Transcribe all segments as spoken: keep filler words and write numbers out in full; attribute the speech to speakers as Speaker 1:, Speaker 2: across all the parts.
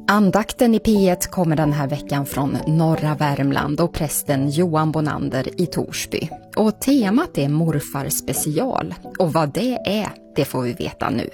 Speaker 1: Andakten i P ett kommer den här veckan från norra Värmland och prästen Johan Bonander i Torsby. Och temat är morfar special. Och vad det är, det får vi veta nu.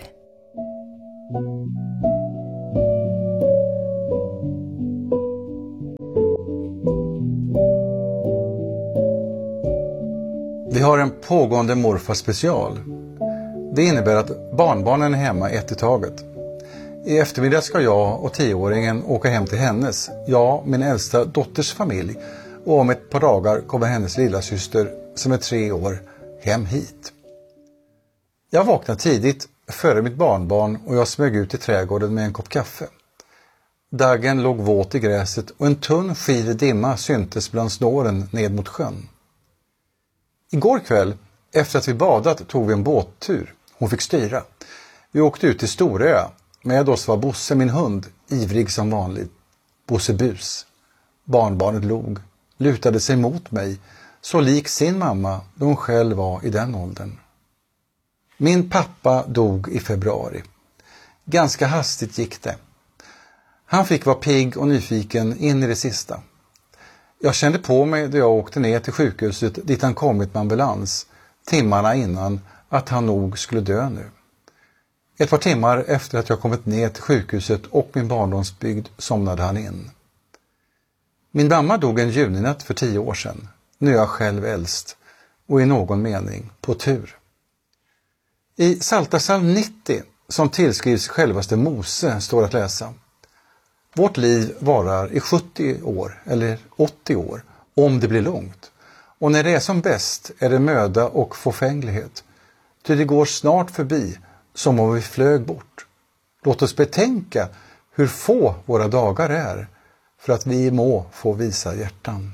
Speaker 2: Vi har en pågående morfar special. Det innebär att barnbarnen är hemma ett i taget. I eftermiddag ska jag och tioåringen åka hem till hennes, jag, min äldsta dotters familj, och om ett par dagar kommer hennes lilla syster som är tre år hem hit. Jag vaknade tidigt före mitt barnbarn och jag smög ut i trädgården med en kopp kaffe. Daggen låg våt i gräset och en tunn skiv dimma syntes bland snåren ned mot sjön. Igår kväll, efter att vi badat, tog vi en båttur. Hon fick styra. Vi åkte ut till Storö. Med oss var Bosse, min hund, ivrig som vanligt. Bosse bus. Barnbarnet log, lutade sig mot mig, så lik sin mamma då hon själv var i den åldern. Min pappa dog i februari. Ganska hastigt gick det. Han fick vara pigg och nyfiken in i det sista. Jag kände på mig då jag åkte ner till sjukhuset dit han kommit med ambulans, timmarna innan att han nog skulle dö nu. Ett par timmar efter att jag kommit ner till sjukhuset och min barndomsbygd somnade han in. Min mamma dog en juninatt för tio år sedan. Nu är jag själv äldst och i någon mening på tur. I Psaltarpsalm nittio, som tillskrivs självaste Mose, står att läsa: vårt liv varar i sjuttio år eller åttio år, om det blir långt. Och när det är som bäst är det möda och fåfänglighet. Ty det går snart förbi, som om vi flög bort. Låt oss betänka hur få våra dagar är, för att vi må få visa hjärtan.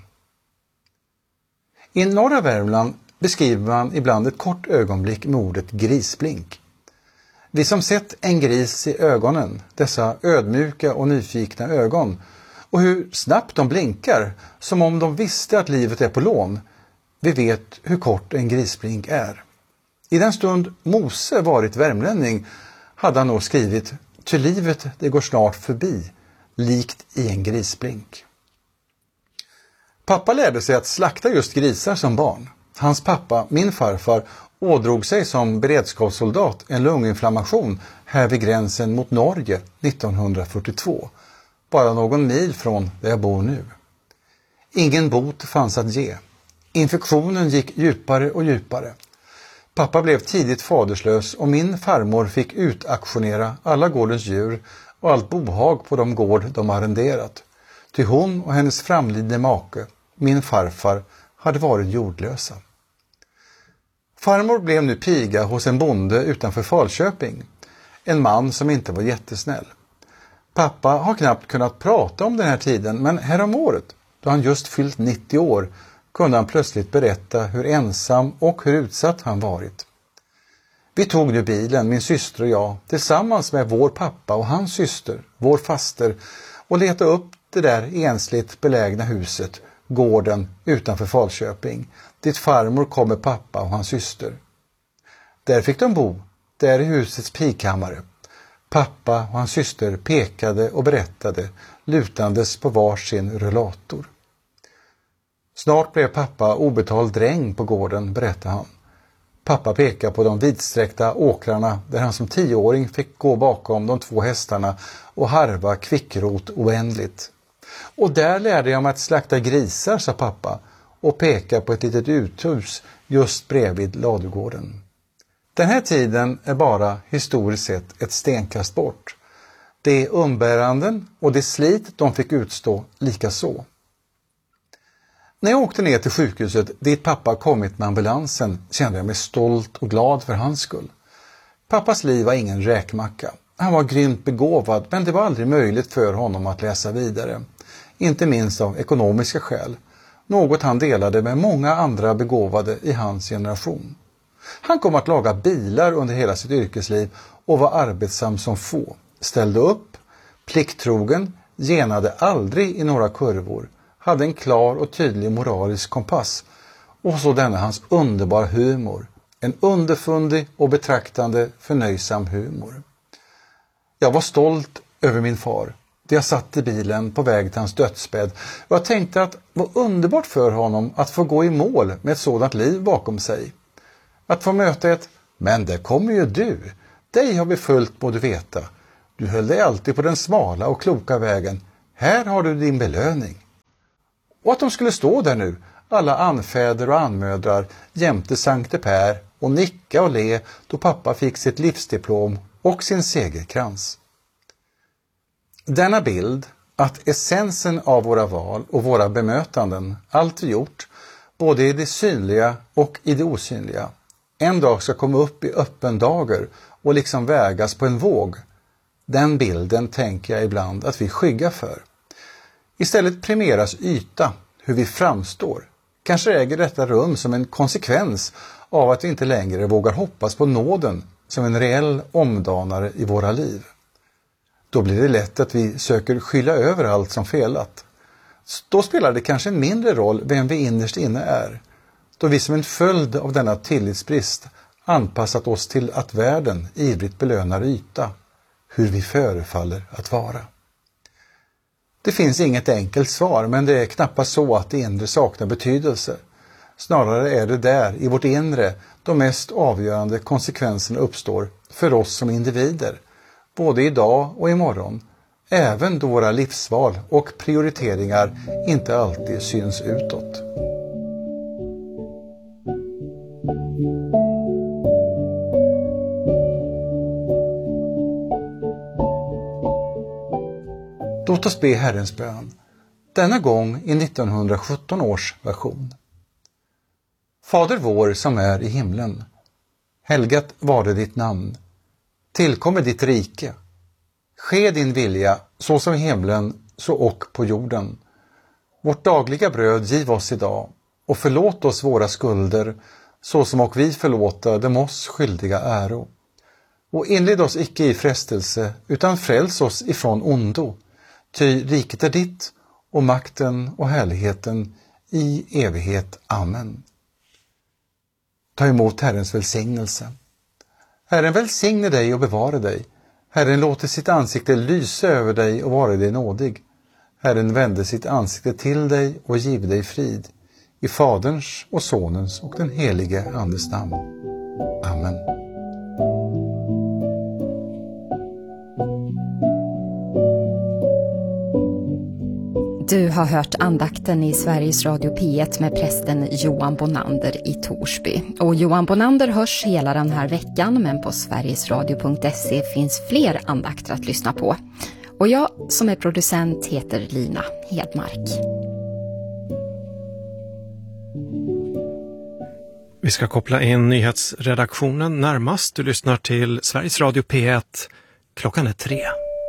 Speaker 2: I norra Värmland beskriver man ibland ett kort ögonblick med ordet grisblink. Vi som sett en gris i ögonen, dessa ödmjuka och nyfikna ögon, och hur snabbt de blinkar, som om de visste att livet är på lån, vi vet hur kort en grisblink är. I den stund Mose varit värmlänning hade han nog skrivit: ty livet det går snart förbi, likt i en grisblink. Pappa lärde sig att slakta just grisar som barn. Hans pappa, min farfar, ådrog sig som beredskapssoldat en lunginflammation här vid gränsen mot Norge nittonhundrafyrtiotvå, bara någon mil från där jag bor nu. Ingen bot fanns att ge. Infektionen gick djupare och djupare. Pappa blev tidigt faderslös och min farmor fick utaktionera alla gårdens djur och allt bohag på de gård de arrenderat. Ty hon och hennes framlidne make, min farfar, hade varit jordlösa. Farmor blev nu piga hos en bonde utanför Falköping. En man som inte var jättesnäll. Pappa har knappt kunnat prata om den här tiden, men härom året, då han just fyllt nittio år, kunde han plötsligt berätta hur ensam och hur utsatt han varit. Vi tog nu bilen, min syster och jag, tillsammans med vår pappa och hans syster, vår faster, och letade upp det där ensligt belägna huset, gården utanför Falköping, dit farmor kom med pappa och hans syster. Där fick de bo, där i husets pigkammare. Pappa och hans syster pekade och berättade, lutandes på varsin rullator. Snart blev pappa obetald dräng på gården, berättade han. Pappa pekade på de vidsträckta åkrarna där han som tioåring fick gå bakom de två hästarna och harva kvickrot oändligt. Och där lärde jag mig att slakta grisar, sa pappa, och peka på ett litet uthus just bredvid ladugården. Den här tiden är bara historiskt sett ett stenkast bort. Det umbäranden och det slit de fick utstå lika så. När jag åkte ner till sjukhuset dit pappa kommit med ambulansen kände jag mig stolt och glad för hans skull. Pappas liv var ingen räkmacka. Han var grymt begåvad, men det var aldrig möjligt för honom att läsa vidare. Inte minst av ekonomiska skäl. Något han delade med många andra begåvade i hans generation. Han kom att laga bilar under hela sitt yrkesliv och var arbetsam som få. Ställde upp, plikttrogen, genade aldrig i några kurvor. Hade en klar och tydlig moralisk kompass. Och så denna hans underbara humor. En underfundig och betraktande förnöjsam humor. Jag var stolt över min far. då jag satt i bilen på väg till hans dödsbädd och jag tänkte att det var underbart för honom att få gå i mål med ett sådant liv bakom sig. Att få möta ett "men det kommer ju du, dig har vi följt må du veta. Du höll dig alltid på den smala och kloka vägen, här har du din belöning." Och att de skulle stå där nu, alla anfäder och anmödrar jämte Sankte Per och nicka och le då pappa fick sitt livsdiplom och sin segerkrans. Denna bild, att essensen av våra val och våra bemötanden, allt vi gjort, både i det synliga och i det osynliga, en dag ska komma upp i öppen dager och liksom vägas på en våg. Den bilden tänker jag ibland att vi skyggar för. Istället premieras yta, hur vi framstår. Kanske äger detta rum som en konsekvens av att vi inte längre vågar hoppas på nåden som en reell omdanare i våra liv. Då blir det lätt att vi söker skylla över allt som felat. Då spelar det kanske en mindre roll vem vi innerst inne är. Då vi som en följd av denna tillitsbrist anpassat oss till att världen ivrigt belönar yta, hur vi förefaller att vara. Det finns inget enkelt svar, men det är knappast så att det inre saknar betydelse. Snarare är det där, i vårt inre, de mest avgörande konsekvenserna uppstår för oss som individer, både idag och imorgon, även då våra livsval och prioriteringar inte alltid syns utåt. Låt oss be Herrens bön, denna gång i nittonhundrasjutton års version. Fader vår som är i himlen, helgat vare ditt namn, tillkommer ditt rike. Ske din vilja så som i himlen så och på jorden. Vårt dagliga bröd giv oss idag och förlåt oss våra skulder så som och vi förlåta dem oss skyldiga äro. Och inled oss icke i frestelse utan fräls oss ifrån ondo. Ty riket är ditt och makten och härligheten i evighet. Amen. Ta emot Herrens välsignelse. Herren välsigne dig och bevara dig. Herren låter sitt ansikte lysa över dig och vara dig nådig. Herren vände sitt ansikte till dig och giv dig frid. I Faderns och Sonens och den helige Andes namn. Amen.
Speaker 1: Du har hört andakten i Sveriges Radio P ett med prästen Johan Bonander i Torsby. Och Johan Bonander hörs hela den här veckan, men på sverigesradio punkt se finns fler andakter att lyssna på. Och jag som är producent heter Lina Hedmark.
Speaker 3: Vi ska koppla in nyhetsredaktionen närmast. Du lyssnar till Sveriges Radio P ett. Klockan är tre.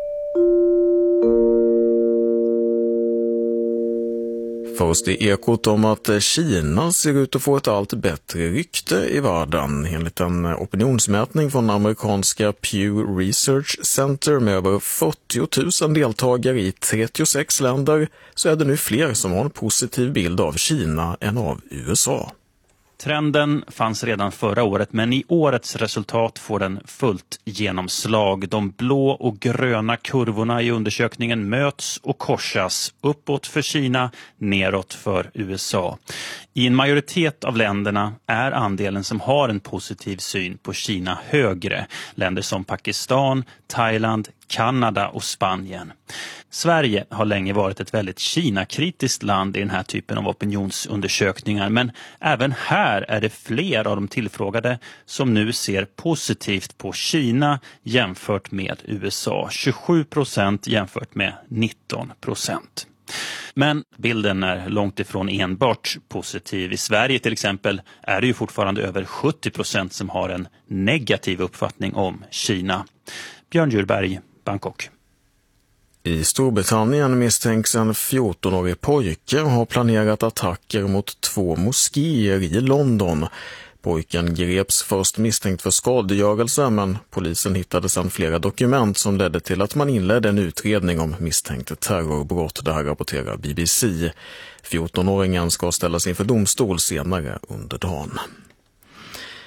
Speaker 4: Först i Ekot om att Kina ser ut att få ett allt bättre rykte i världen. Enligt en opinionsmätning från amerikanska Pew Research Center med över fyrtio tusen deltagare i trettiosex länder så är det nu fler som har en positiv bild av Kina än av U S A.
Speaker 5: Trenden fanns redan förra året, men i årets resultat får den fullt genomslag. De blå och gröna kurvorna i undersökningen möts och korsas, uppåt för Kina, neråt för U S A. I en majoritet av länderna är andelen som har en positiv syn på Kina högre. Länder som Pakistan, Thailand, Kanada och Spanien. Sverige har länge varit ett väldigt Kina-kritiskt land i den här typen av opinionsundersökningar, men även här är det fler av de tillfrågade som nu ser positivt på Kina jämfört med U S A. tjugosju procent jämfört med nitton procent. Men bilden är långt ifrån enbart positiv. I Sverige till exempel är det ju fortfarande över sjuttio procent som har en negativ uppfattning om Kina. Björn Djurberg, Bangkok.
Speaker 4: I Storbritannien misstänks en fjortonårig pojke ha planerat attacker mot två moskéer i London. Pojken greps först misstänkt för skadegörelse, men polisen hittade sedan flera dokument som ledde till att man inledde en utredning om misstänkt terrorbrott. Det här rapporterar B B C. fjortonåringen ska ställas inför domstol senare under dagen.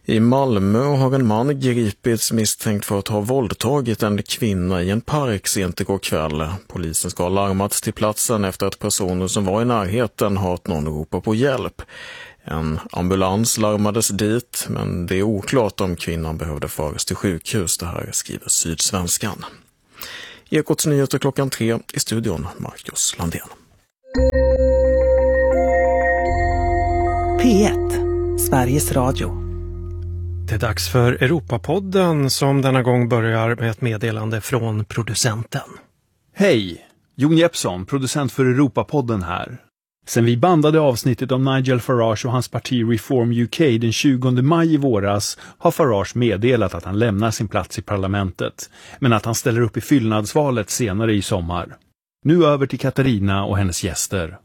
Speaker 4: I Malmö har en man gripits misstänkt för att ha våldtagit en kvinna i en park sent igår kväll. Polisen ska ha larmats till platsen efter att personer som var i närheten hört någon ropa på hjälp. En ambulans larmades dit, men det är oklart om kvinnan behövde föras till sjukhus. Det här skriver Sydsvenskan. Ekots nyheter klockan tre, i studion Marcus Landén.
Speaker 6: P ett, Sveriges Radio.
Speaker 3: Det är dags för Europapodden som denna gång börjar med ett meddelande från producenten.
Speaker 7: Hej, Jon Jeppsson, producent för Europapodden här. Sen vi bandade avsnittet om Nigel Farage och hans parti Reform U K den tjugonde maj i våras har Farage meddelat att han lämnar sin plats i parlamentet, men att han ställer upp i fyllnadsvalet senare i sommar. Nu över till Katarina och hennes gäster.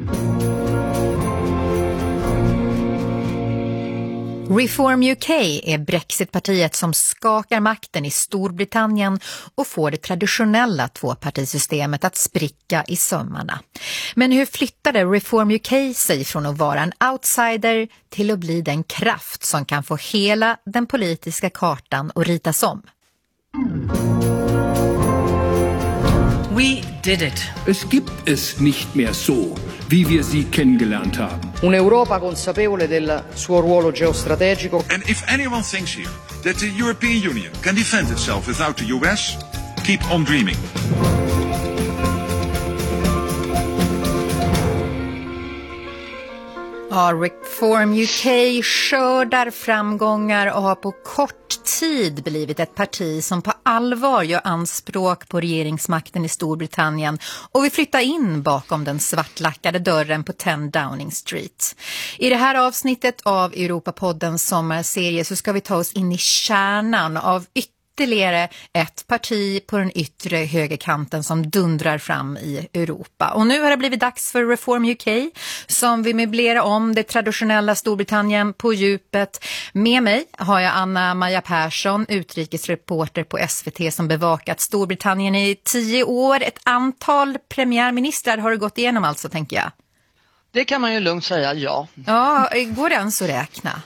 Speaker 8: Reform U K är Brexitpartiet som skakar makten i Storbritannien och får det traditionella tvåpartisystemet att spricka i sömmarna. Men hur flyttade Reform U K sig från att vara en outsider till att bli den kraft som kan få hela den politiska kartan att ritas om?
Speaker 9: We did it.
Speaker 10: Es gibt es nicht mehr so, wie wir sie kennengelernt haben.
Speaker 11: Un'Europa consapevole del suo ruolo geostrategico.
Speaker 12: And if anyone thinks here that the European Union can defend itself without the U S, keep on dreaming.
Speaker 8: Ja, Reform U K skördar framgångar och har på kort tid blivit ett parti som på allvar gör anspråk på regeringsmakten i Storbritannien och vill flytta in bakom den svartlackade dörren på tio Downing Street. I det här avsnittet av Europapoddens sommarserie så ska vi ta oss in i kärnan av ytterligare Ytterligare ett parti på den yttre högerkanten som dundrar fram i Europa. Och nu har det blivit dags för Reform U K som vill möblera om det traditionella Storbritannien på djupet. Med mig har jag Anna-Maja Persson, utrikesreporter på S V T som bevakat Storbritannien i tio år. Ett antal premiärministrar har det gått igenom alltså, tänker jag.
Speaker 11: Det kan man ju lugnt säga, ja.
Speaker 8: Ja, går det ens att räkna?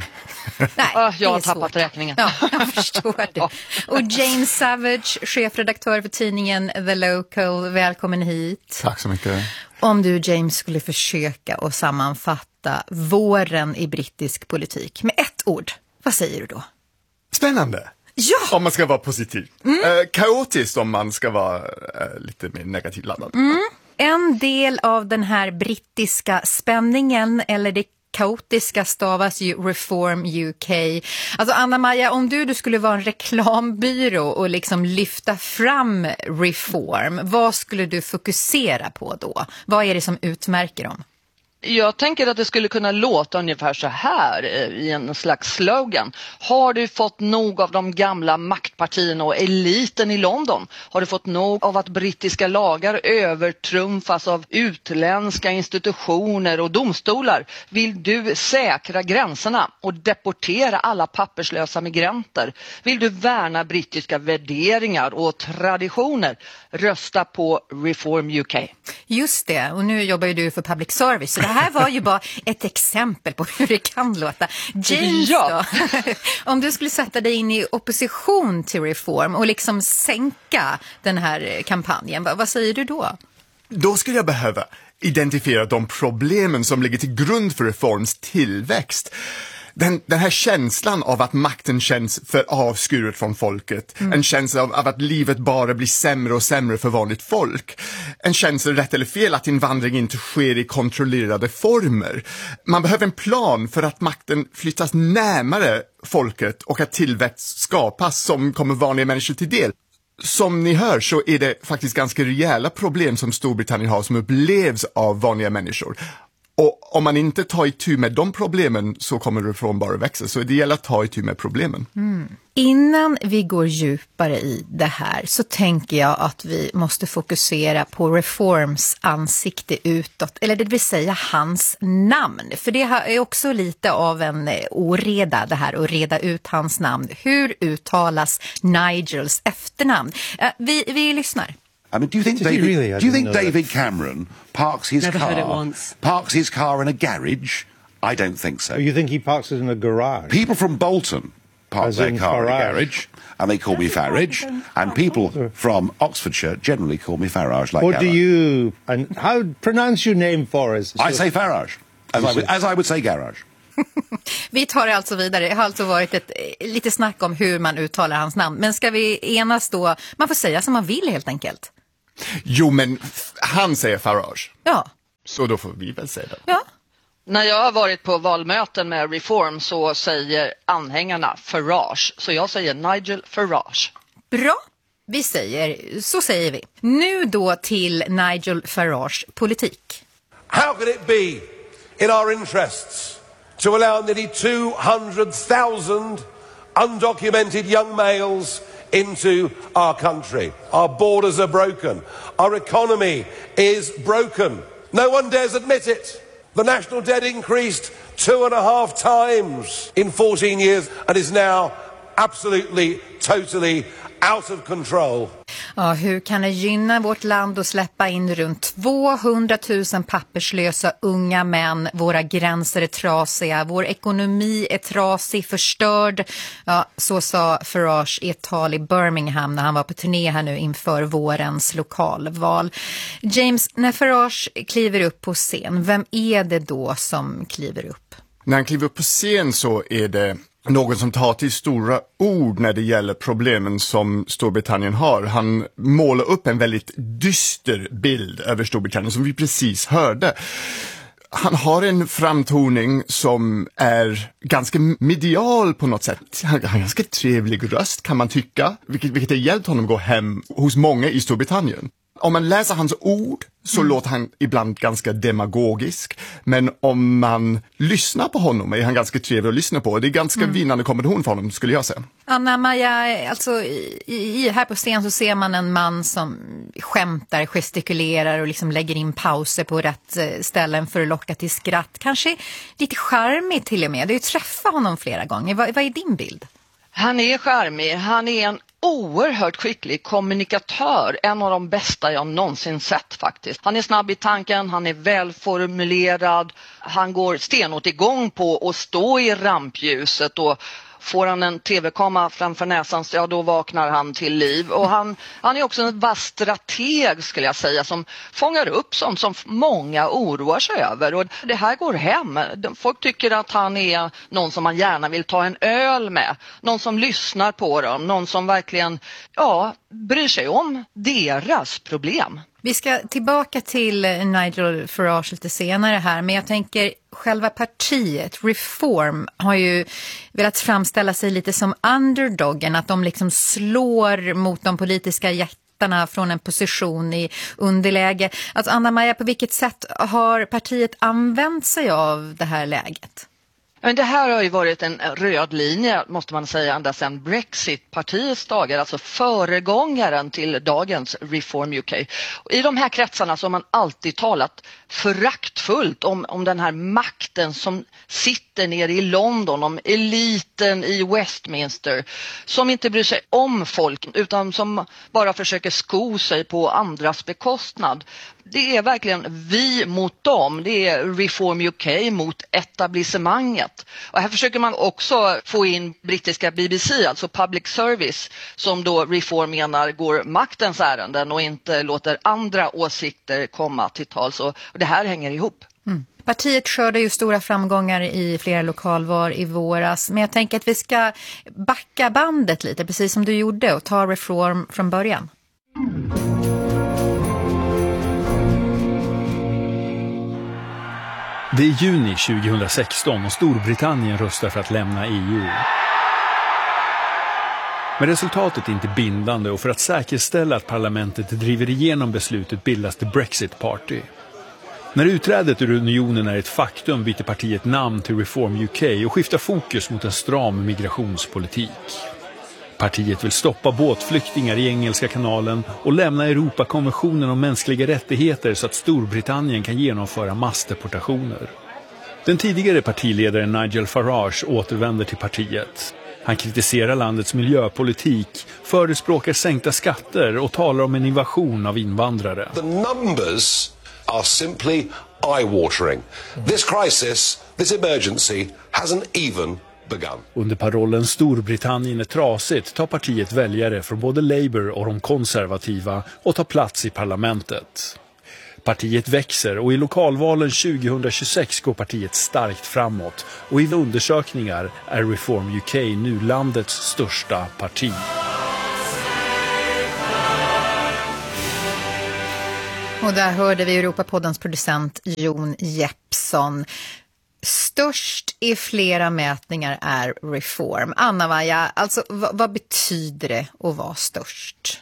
Speaker 8: Nej,
Speaker 11: uh, jag har
Speaker 8: tappat
Speaker 11: svårt. räkningen.
Speaker 8: Ja, jag förstår det. Och Jane Savage, chefredaktör för tidningen The Local, välkommen hit.
Speaker 2: Tack så mycket.
Speaker 8: Om du, James, skulle försöka att sammanfatta våren i brittisk politik med ett ord, vad säger du då?
Speaker 13: Spännande.
Speaker 8: Ja!
Speaker 13: Om man ska vara positiv. Mm. Eh, kaotiskt om man ska vara eh, lite mer negativt laddad.
Speaker 8: Mm. En del av den här brittiska spänningen, eller det kaotiska stavas ju Reform U K. Alltså Anna-Maja, om du, du skulle vara en reklambyrå och liksom lyfta fram reform, vad skulle du fokusera på då? Vad är det som utmärker dem?
Speaker 11: Jag tänker att det skulle kunna låta ungefär så här i en slags slogan. Har du fått nog av de gamla maktpartierna och eliten i London? Har du fått nog av att brittiska lagar övertrumfas av utländska institutioner och domstolar? Vill du säkra gränserna och deportera alla papperslösa migranter? Vill du värna brittiska värderingar och traditioner? Rösta på Reform U K.
Speaker 8: Just det, och nu jobbar ju du för public service, så det här var ju bara ett exempel på hur det kan låta. James
Speaker 11: ja.
Speaker 8: då, om du skulle sätta dig in i opposition till reform och liksom sänka den här kampanjen, vad säger du då?
Speaker 13: Då skulle jag behöva identifiera de problemen som ligger till grund för reforms tillväxt. Den, den här känslan av att makten känns för avskuret från folket. Mm. En känsla av, av att livet bara blir sämre och sämre för vanligt folk. En känsla, rätt eller fel, att invandring inte sker i kontrollerade former. Man behöver en plan för att makten flyttas närmare folket och att tillväxt skapas som kommer vanliga människor till del. Som ni hör så är det faktiskt ganska rejäla problem som Storbritannien har som upplevs av vanliga människor. Och om man inte tar itu med de problemen så kommer reform bara växa. Så det gäller att ta itu med problemen.
Speaker 8: Mm. Innan vi går djupare i det här så tänker jag att vi måste fokusera på reforms ansikte utåt. Eller det vill säga hans namn. För det är också lite av en oreda det här att reda ut hans namn. Hur uttalas Nigels efternamn? Vi, vi lyssnar.
Speaker 14: I mean, do you think
Speaker 15: Did
Speaker 14: David,
Speaker 15: really?
Speaker 14: do you think
Speaker 15: know
Speaker 14: David
Speaker 15: that.
Speaker 14: Cameron parks his
Speaker 15: Never
Speaker 14: car
Speaker 15: heard it once.
Speaker 14: parks his car in a garage I don't think so.
Speaker 15: You think he parks it in a garage?
Speaker 14: People from Bolton park
Speaker 15: As
Speaker 14: their
Speaker 15: in
Speaker 14: car in a
Speaker 15: Farage.
Speaker 14: garage, and they call me Farage. And people from Oxfordshire generally call me Farage, like
Speaker 15: What do
Speaker 14: Garage.
Speaker 15: you... And how... Pronounce your name for us.
Speaker 14: I say Farage, as I, would, as I would say Garage.
Speaker 8: Vi tar det alltså vidare. Det har alltså varit ett lite snack om hur man uttalar hans namn. Men ska vi enas då? Man får säga som man vill helt enkelt.
Speaker 13: Jo, men han säger Farage.
Speaker 8: Ja.
Speaker 13: Så då får vi väl säga det.
Speaker 8: Ja.
Speaker 11: När jag har varit på valmöten med Reform så säger anhängarna Farage. Så jag säger Nigel Farage.
Speaker 8: Bra. Vi säger, så säger vi. Nu då till Nigel Farage politik.
Speaker 16: How could it be in our interests to allow nearly two hundred thousand undocumented young males into our country? Our borders are broken. Our economy is broken. No one dares admit it. The national debt increased two and a half times in fourteen years and is now absolutely, totally out of control.
Speaker 8: Ja, hur kan det gynna vårt land att släppa in runt tvåhundratusen papperslösa unga män? Våra gränser är trasiga, vår ekonomi är trasig, förstörd. Ja, så sa Farage i ett tal i Birmingham när han var på turné här nu inför vårens lokalval. James, när Farage kliver upp på scen, vem är det då som kliver upp?
Speaker 13: När han kliver upp på scen så är det någon som tar till stora ord när det gäller problemen som Storbritannien har. Han målar upp en väldigt dyster bild över Storbritannien som vi precis hörde. Han har en framtoning som är ganska medial på något sätt. Han har en ganska trevlig röst kan man tycka, vilket, vilket har hjälpt honom att gå hem hos många i Storbritannien. Om man läser hans ord så mm. låter han ibland ganska demagogisk. Men om man lyssnar på honom är han ganska trevlig att lyssna på. Det är ganska mm. vinnande kombination för honom, skulle jag säga.
Speaker 8: Anna-Maja, alltså i, i, här på scen så ser man en man som skämtar, gestikulerar och liksom lägger in pauser på rätt ställen för att locka till skratt. Kanske lite charmig till och med. Du har ju träffat honom flera gånger. Vad, vad är din bild?
Speaker 11: Han är charmig. Han är en oerhört skicklig kommunikatör. En av de bästa jag någonsin sett faktiskt. Han är snabb i tanken, han är välformulerad. Han går stenhårt igång på att stå i rampljuset och får han en tv-kamera framför näsan så ja, då vaknar han till liv. Och han, han är också en vass strateg skulle jag säga som fångar upp sånt som många oroar sig över. Och det här går hem. Folk tycker att han är någon som man gärna vill ta en öl med. Någon som lyssnar på dem. Någon som verkligen ja, bryr sig om deras problem.
Speaker 8: Vi ska tillbaka till Nigel Farage lite senare här, men jag tänker själva partiet, Reform, har ju velat framställa sig lite som underdoggen, att de liksom slår mot de politiska jättarna från en position i underläge. Alltså Anna-Maja, på vilket sätt har partiet använt sig av det här läget?
Speaker 11: Men det här har ju varit en röd linje, måste man säga, ända sedan Brexit-partiets dagar, alltså föregångaren till dagens Reform U K. I de här kretsarna så har man alltid talat föraktfullt om, om den här makten som sitter nere i London, om eliten i Westminster, som inte bryr sig om folk utan som bara försöker sko sig på andras bekostnad. Det är verkligen vi mot dem. Det är Reform U K mot etablissemanget. Och här försöker man också få in brittiska B B C, alltså public service, som då Reform menar går maktens ärenden och inte låter andra åsikter komma till tal. Så det här hänger ihop.
Speaker 8: Mm. Partiet skördar ju stora framgångar i flera lokalval i våras. Men jag tänker att vi ska backa bandet lite, precis som du gjorde, och ta Reform från början.
Speaker 7: Det är juni tjugohundrasexton och Storbritannien röstar för att lämna E U. Men resultatet är inte bindande och för att säkerställa att parlamentet driver igenom beslutet bildas det Brexit Party. När utträdet ur unionen är ett faktum byter partiet namn till Reform U K och skiftar fokus mot en stram migrationspolitik. Partiet vill stoppa båtflyktingar i Engelska kanalen och lämna Europakonventionen om mänskliga rättigheter så att Storbritannien kan genomföra massdeportationer. Den tidigare partiledaren Nigel Farage återvänder till partiet. Han kritiserar landets miljöpolitik, förespråkar sänkta skatter och talar om en invasion av invandrare.
Speaker 16: The numbers are simply eye-watering. This crisis, this emergency, hasn't even begun.
Speaker 7: Under parollen Storbritannien är trasigt tar partiet väljare från både Labour och de konservativa och tar plats i parlamentet. Partiet växer och i lokalvalen tjugohundratjugosex går partiet starkt framåt och i undersökningar är Reform U K nu landets största parti.
Speaker 8: Och där hörde vi Europapoddens producent Jon Jeppsson. Störst i flera mätningar är Reform. Anna-Maja, alltså vad, vad betyder det att vara störst?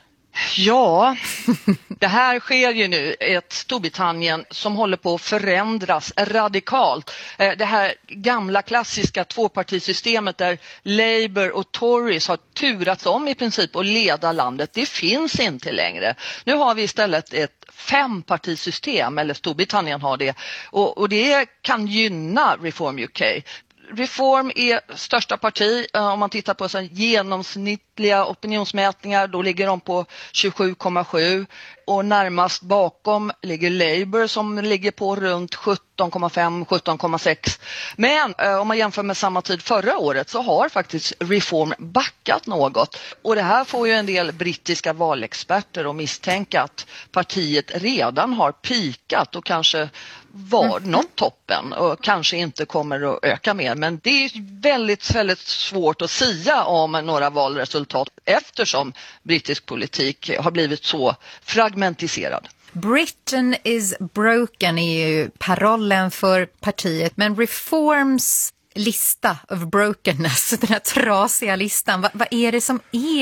Speaker 11: Ja, det här sker ju nu i ett Storbritannien som håller på att förändras radikalt. Det här gamla klassiska tvåpartisystemet där Labour och Tories har turats om i princip och leda landet, det finns inte längre. Nu har vi istället ett fempartisystem, eller Storbritannien har det, och, och det kan gynna Reform U K. Reform är största parti, om man tittar på så genomsnittliga opinionsmätningar, då ligger de på tjugosju komma sju och närmast bakom ligger Labour som ligger på runt sjutton komma fem till sjutton komma sex. Men om man jämför med samma tid förra året så har faktiskt Reform backat något, och det här får ju en del brittiska valexperter att misstänka att partiet redan har pikat och kanske var något toppen och kanske inte kommer att öka mer. Men det är väldigt, väldigt svårt att sia om några valresultat eftersom brittisk politik har blivit så fragmentiserad.
Speaker 8: Britain is broken är ju parollen för partiet, men Reforms lista of brokenness, den här trasiga listan, vad, vad är det som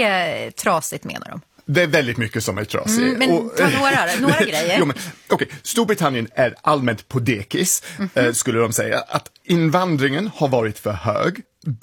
Speaker 8: är trasigt menar de?
Speaker 13: Det är väldigt mycket som är trasigt.
Speaker 8: Mm, men
Speaker 13: och,
Speaker 8: ta några, några grejer.
Speaker 13: Jo, men, okay. Storbritannien är allmänt på dekis, mm-hmm. eh, skulle de säga. Att invandringen har varit för hög.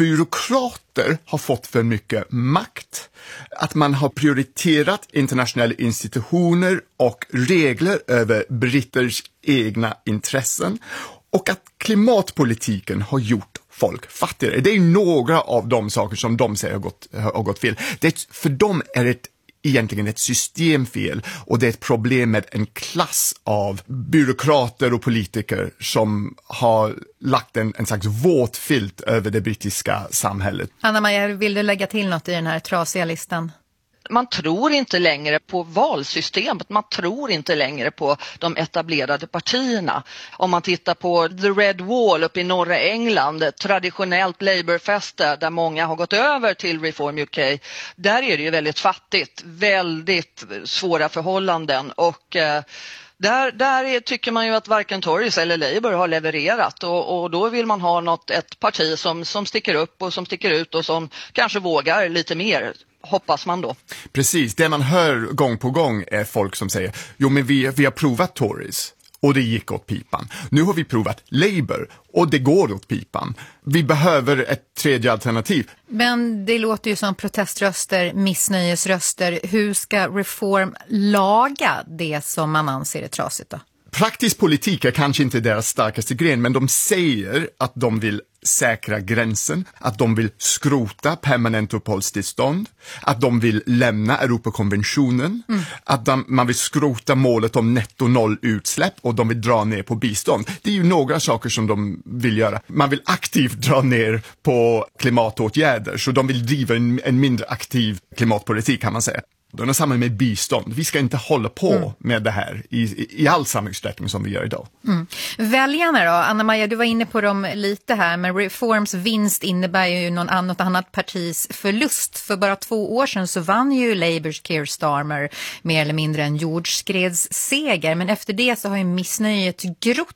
Speaker 13: Byråkrater har fått för mycket makt. Att man har prioriterat internationella institutioner och regler över britters egna intressen. Och att klimatpolitiken har gjort folk fattigare. Det är några av de saker som de säger har gått, har gått fel. Det, för dem är det egentligen ett systemfel, och det är ett problem med en klass av byråkrater och politiker som har lagt en, en slags våt filt över det brittiska samhället.
Speaker 8: Anna-Maja, vill du lägga till något i den här trasiga listan?
Speaker 11: Man tror inte längre på valsystemet, man tror inte längre på de etablerade partierna. Om man tittar på The Red Wall uppe i norra England, traditionellt Labour-fäste där många har gått över till Reform U K, där är det ju väldigt fattigt, väldigt svåra förhållanden, och eh, Där, där är, tycker man ju att varken Tories eller Labour har levererat, och, och då vill man ha något, ett parti som, som sticker upp och som sticker ut och som kanske vågar lite mer, hoppas man då.
Speaker 13: Precis, det man hör gång på gång är folk som säger jo men vi, vi har provat Tories och det gick åt pipan. Nu har vi provat Labour och det går åt pipan. Vi behöver ett tredje alternativ.
Speaker 8: Men det låter ju som proteströster, missnöjesröster. Hur ska Reform laga det som man anser är trasigt då?
Speaker 13: Praktisk politik är kanske inte deras starkaste gren, men de säger att de vill säkra gränsen, att de vill skrota permanent uppehållstillstånd, att de vill lämna Europakonventionen, mm. att de, man vill skrota målet om netto noll utsläpp och de vill dra ner på bistånd. Det är ju några saker som de vill göra. Man vill aktivt dra ner på klimatåtgärder, så de vill driva en, en mindre aktiv klimatpolitik kan man säga. De är samma med bistånd. Vi ska inte hålla på mm. med det här i, i, i all samma utsträckning som vi gör idag.
Speaker 8: Mm. Väljarna då? Anna-Maja, du var inne på dem lite här, men Reforms vinst innebär ju någon an- något annat partis förlust. För bara två år sedan så vann ju Labours Keir Starmer mer eller mindre en jordskredsseger, men efter det så har ju missnöjet grott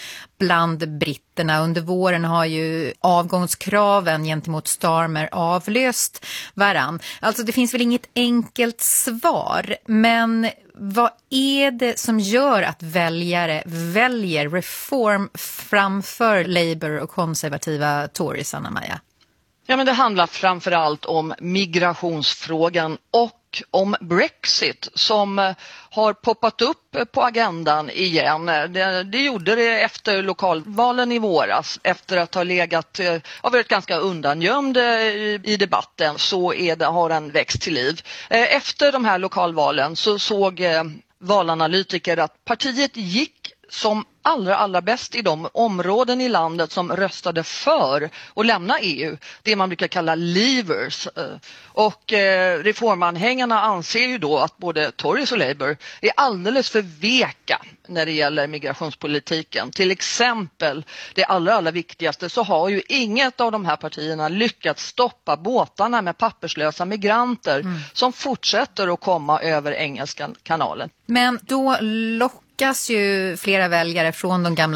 Speaker 8: bland britterna. Under våren har ju avgångskraven gentemot Starmer avlöst varann. Alltså det finns väl inget enkelt svar, men vad är det som gör att väljare väljer Reform framför Labour och konservativa Tories, Anna-Maja?
Speaker 11: Ja, men det handlar framförallt om migrationsfrågan och om Brexit som har poppat upp på agendan igen. Det, det gjorde det efter lokalvalen i våras, efter att ha legat, har varit ganska undangömd i, i debatten, så är det, har den växt till liv. Efter de här lokalvalen så såg valanalytiker att partiet gick som allra, allra bäst i de områden i landet som röstade för att lämna E U. Det man brukar kalla leavers. Och reformanhängarna anser ju då att både Tories och Labour är alldeles för veka när det gäller migrationspolitiken. Till exempel, det allra, allra viktigaste, så har ju inget av de här partierna lyckats stoppa båtarna med papperslösa migranter mm. som fortsätter att komma över Engelska kanalen.
Speaker 8: Men då lockas ju flera väljare från de gamla